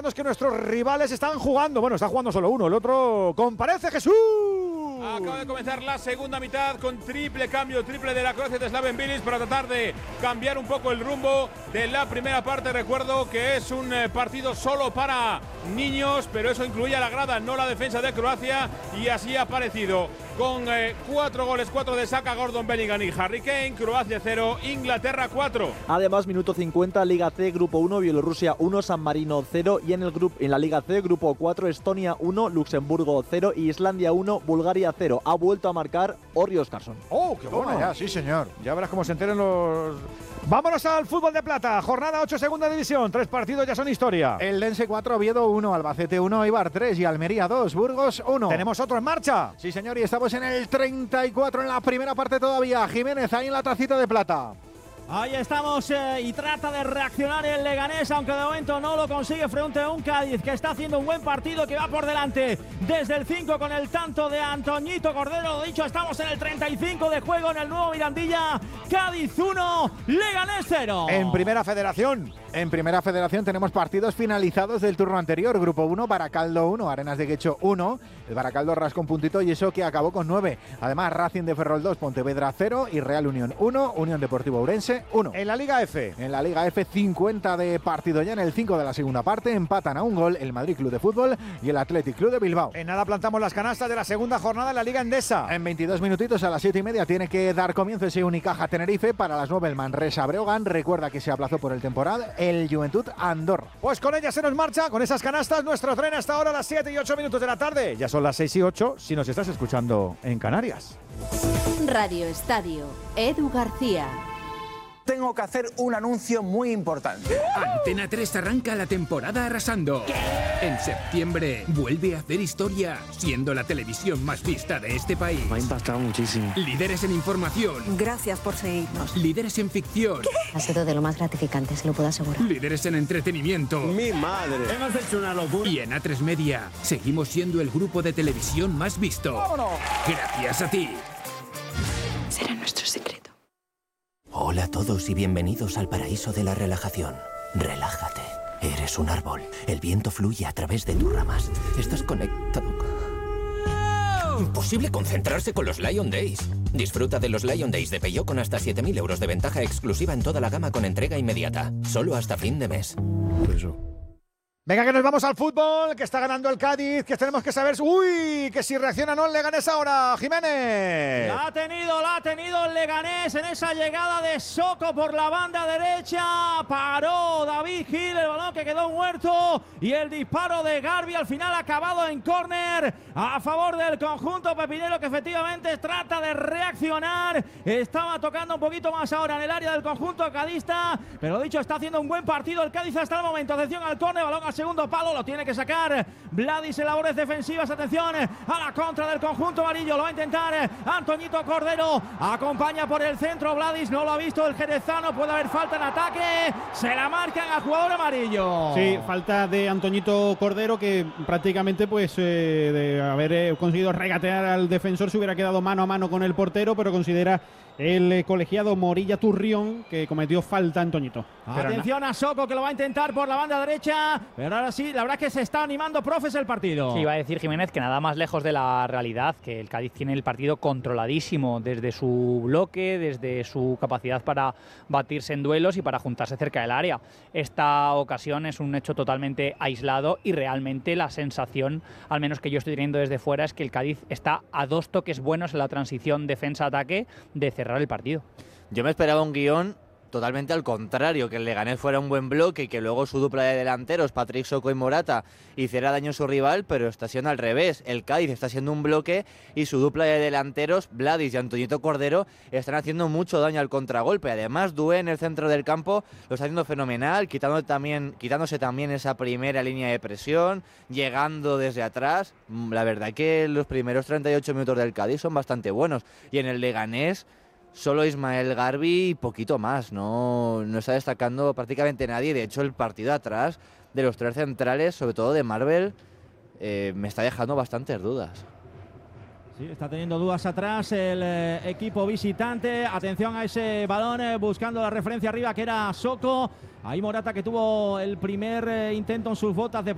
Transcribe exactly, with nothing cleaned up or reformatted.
es que nuestros rivales están jugando. Bueno, está jugando solo uno, el otro comparece Jesús. Acaba de comenzar la segunda mitad con triple cambio, triple de la Croacia de Slaven Bilic para tratar de cambiar un poco el rumbo de la primera parte. Recuerdo que es un partido solo para niños, pero eso incluye a la grada, no la defensa de Croacia, y así ha parecido. Con eh, cuatro goles, cuatro de Saka, Gordon, Bellingham y Harry Kane. Croacia cero, Inglaterra cuatro. Además, minuto cincuenta, Liga C, Grupo uno, Bielorrusia uno, San Marino cero. Y en, el grupo, en la Liga C, Grupo cuatro, Estonia uno, Luxemburgo cero y Islandia uno, Bulgaria cero. Ha vuelto a marcar Orri Oskarsson. ¡Oh, qué bueno! Ya, sí, señor. Ya verás cómo se enteren los... Vámonos al fútbol de plata. Jornada ocho, segunda división. Tres partidos ya son historia. El Dense cuatro, Oviedo uno, Albacete uno, Eibar tres y Almería dos, Burgos uno. ¿Tenemos otro en marcha? Sí, señor, y estamos en el treinta y cuatro en la primera parte todavía. Jiménez ahí en la tacita de plata. Ahí estamos eh, y trata de reaccionar el Leganés, aunque de momento no lo consigue frente a un Cádiz que está haciendo un buen partido, que va por delante desde el cinco con el tanto de Antoñito Cordero. Lo dicho, estamos en el treinta y cinco de juego en el nuevo Mirandilla. Cádiz uno, Leganés cero. En Primera Federación. En Primera Federación tenemos partidos finalizados del turno anterior. Grupo uno, Baracaldo uno, Arenas de Guecho uno. El Baracaldo rascó un puntito y eso que acabó con nueve. Además, Racing de Ferrol dos, Pontevedra cero y Real Unión uno, Unión Deportivo Ourense uno. En la Liga F. En la Liga F, cincuenta de partido ya en el cinco de la segunda parte. Empatan a un gol el Madrid Club de Fútbol y el Athletic Club de Bilbao. En nada plantamos las canastas de la segunda jornada en la Liga Endesa. En veintidós minutitos a las siete y media tiene que dar comienzo ese Unicaja Tenerife. Para las nueve el Manresa Breogán. Recuerda que se aplazó por el temporal el Juventud Andorra. Pues con ella se nos marcha, con esas canastas, nuestro tren hasta ahora a las siete y ocho minutos de la tarde. Ya son las seis y ocho si nos estás escuchando en Canarias. Radio Estadio, Edu García. Tengo que hacer un anuncio muy importante. Antena tres arranca la temporada arrasando. ¿Qué? En septiembre vuelve a hacer historia, siendo la televisión más vista de este país. Me ha impactado muchísimo. Líderes en información. Gracias por seguirnos. Líderes en ficción. ¿Qué? Ha sido de lo más gratificante, se lo puedo asegurar. Líderes en entretenimiento. Mi madre. Hemos hecho una locura. Y en A tres Media seguimos siendo el grupo de televisión más visto. ¡Vámonos! Gracias a ti. Será nuestro secreto. Hola a todos y bienvenidos al paraíso de la relajación. Relájate. Eres un árbol. El viento fluye a través de tus ramas. Estás conectado. Imposible concentrarse con los Lion Days. Disfruta de los Lion Days de Peugeot con hasta siete mil euros de ventaja exclusiva en toda la gama con entrega inmediata. Solo hasta fin de mes. Eso. Venga, que nos vamos al fútbol, que está ganando el Cádiz, que tenemos que saber, uy, que si reacciona o no el Leganés ahora, Jiménez. La ha tenido, la ha tenido el Leganés en esa llegada de Soko por la banda derecha. Paró David Gil, el balón que quedó muerto, y el disparo de Garbi al final acabado en córner a favor del conjunto pepinero, que efectivamente trata de reaccionar. Estaba tocando un poquito más ahora en el área del conjunto cadista, pero dicho, está haciendo un buen partido el Cádiz hasta el momento. Atención al córner, balón al segundo palo, lo tiene que sacar Vladis en labores defensivas. Atención a la contra del conjunto amarillo, lo va a intentar Antoñito Cordero, acompaña por el centro Vladis, no lo ha visto el jerezano, puede haber falta en ataque, se la marcan al jugador amarillo. Sí, falta de Antoñito Cordero, que prácticamente pues eh, de haber eh, conseguido regatear al defensor se hubiera quedado mano a mano con el portero, pero considera el eh, colegiado Morilla Turrión que cometió falta Antoñito. Atención a Soko, que lo va a intentar por la banda derecha, pero ahora sí, la verdad es que se está animando, profes, el partido. Sí, iba a decir Jiménez que nada más lejos de la realidad, que el Cádiz tiene el partido controladísimo desde su bloque, desde su capacidad para batirse en duelos y para juntarse cerca del área. Esta ocasión es un hecho totalmente aislado y realmente la sensación, al menos que yo estoy teniendo desde fuera, es que el Cádiz está a dos toques buenos en la transición defensa-ataque de cerrar el partido. Yo me esperaba un guión totalmente al contrario, que el Leganés fuera un buen bloque y que luego su dupla de delanteros, Patrick Soko y Morata, hiciera daño a su rival, pero está siendo al revés. El Cádiz está siendo un bloque y su dupla de delanteros, Vladis y Antoñito Cordero, están haciendo mucho daño al contragolpe. Además, Doué en el centro del campo lo está haciendo fenomenal, quitando también, quitándose también esa primera línea de presión, llegando desde atrás. La verdad que los primeros treinta y ocho minutos del Cádiz son bastante buenos. Y en el Leganés, solo Ismael Garbi y poquito más, no, no está destacando prácticamente nadie. De hecho, el partido atrás de los tres centrales, sobre todo de Marvel, eh, me está dejando bastantes dudas. Sí, está teniendo dudas atrás el eh, equipo visitante. Atención a ese balón, eh, buscando la referencia arriba que era Soko. Ahí Morata, que tuvo el primer eh, intento en sus botas de